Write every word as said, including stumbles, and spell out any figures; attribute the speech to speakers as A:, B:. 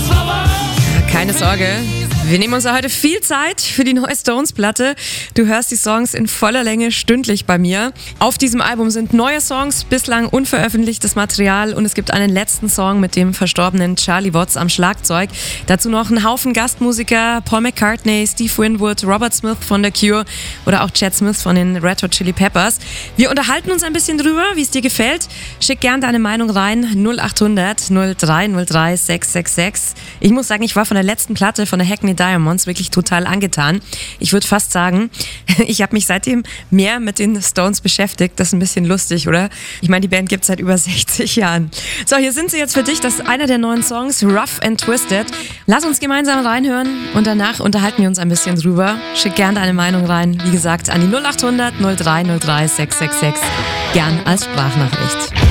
A: Keine Sorge, wir nehmen uns ja heute viel Zeit für die neue Stones-Platte. Du hörst die Songs in voller Länge stündlich bei mir. Auf diesem Album sind neue Songs, bislang unveröffentlichtes Material und es gibt einen letzten Song mit dem verstorbenen Charlie Watts am Schlagzeug. Dazu noch einen Haufen Gastmusiker, Paul McCartney, Steve Winwood, Robert Smith von The Cure oder auch Chad Smith von den Red Hot Chili Peppers. Wir unterhalten uns ein bisschen drüber, wie es dir gefällt. Schick gern deine Meinung rein, null acht hundert null drei null drei sechs sechs sechs. Ich muss sagen, ich war von der letzten Platte von der Hackney Diamonds wirklich total angetan. Ich würde fast sagen, ich habe mich seitdem mehr mit den Stones beschäftigt. Das ist ein bisschen lustig, oder? Ich meine, die Band gibt es seit über sechzig Jahren. So, hier sind sie jetzt für dich. Das ist einer der neuen Songs, Rough and Twisted. Lass uns gemeinsam reinhören und danach unterhalten wir uns ein bisschen drüber. Schick gern deine Meinung rein. Wie gesagt, an die null acht hundert null drei null drei sechs sechs sechs. Gern als Sprachnachricht.